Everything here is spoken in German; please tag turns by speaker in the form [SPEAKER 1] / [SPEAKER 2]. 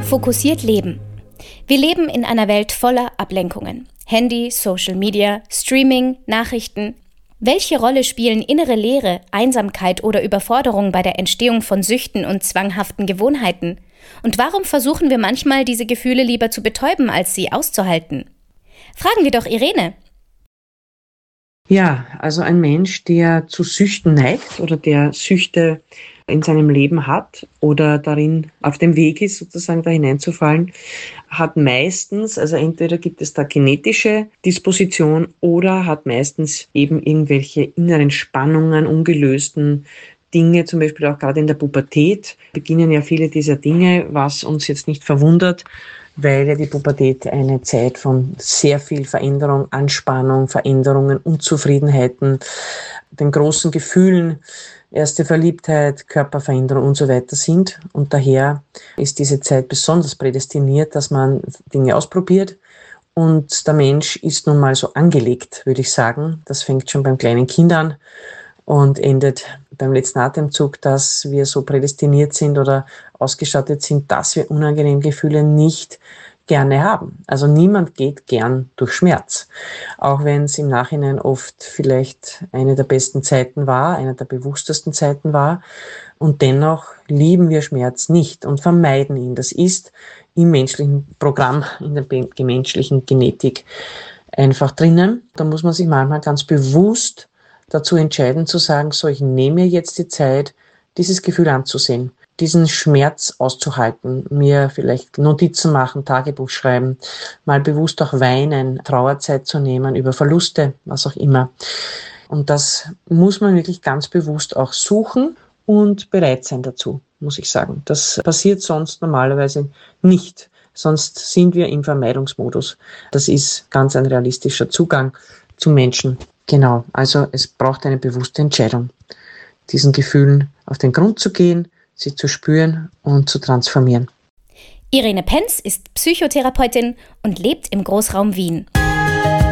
[SPEAKER 1] Fokussiert leben. Wir leben in einer Welt voller Ablenkungen. Handy, Social Media, Streaming, Nachrichten. Welche Rolle spielen innere Leere, Einsamkeit oder Überforderung bei der Entstehung von Süchten und zwanghaften Gewohnheiten? Und warum versuchen wir manchmal, diese Gefühle lieber zu betäuben, als sie auszuhalten? Fragen wir doch Irene.
[SPEAKER 2] Ja, also ein Mensch, der zu Süchten neigt oder der Süchte in seinem Leben hat oder darin auf dem Weg ist, sozusagen da hineinzufallen, hat meistens, also entweder gibt es da genetische Disposition oder hat meistens eben irgendwelche inneren Spannungen, ungelösten Dinge, zum Beispiel auch gerade in der Pubertät beginnen ja viele dieser Dinge, was uns jetzt nicht verwundert, weil ja die Pubertät eine Zeit von sehr viel Veränderung, Anspannung, Veränderungen, Unzufriedenheiten, den großen Gefühlen, erste Verliebtheit, Körperveränderung und so weiter sind. Und daher ist diese Zeit besonders prädestiniert, dass man Dinge ausprobiert. Und der Mensch ist nun mal so angelegt, würde ich sagen. Das fängt schon beim kleinen Kind an und endet beim letzten Atemzug, dass wir so prädestiniert sind oder ausgestattet sind, dass wir unangenehme Gefühle nicht gerne haben. Also niemand geht gern durch Schmerz. Auch wenn es im Nachhinein oft vielleicht eine der besten Zeiten war, eine der bewusstesten Zeiten war. Und dennoch lieben wir Schmerz nicht und vermeiden ihn. Das ist im menschlichen Programm, in der menschlichen Genetik einfach drinnen. Da muss man sich manchmal ganz bewusst dazu entscheiden zu sagen, so, ich nehme mir jetzt die Zeit, dieses Gefühl anzusehen, diesen Schmerz auszuhalten, mir vielleicht Notizen machen, Tagebuch schreiben, mal bewusst auch weinen, Trauerzeit zu nehmen, über Verluste, was auch immer. Und das muss man wirklich ganz bewusst auch suchen und bereit sein dazu, muss ich sagen. Das passiert sonst normalerweise nicht. Sonst sind wir im Vermeidungsmodus. Das ist ganz ein realistischer Zugang zum Menschen. Genau, also es braucht eine bewusste Entscheidung, diesen Gefühlen auf den Grund zu gehen, sie zu spüren und zu transformieren.
[SPEAKER 1] Irene Penz ist Psychotherapeutin und lebt im Großraum Wien.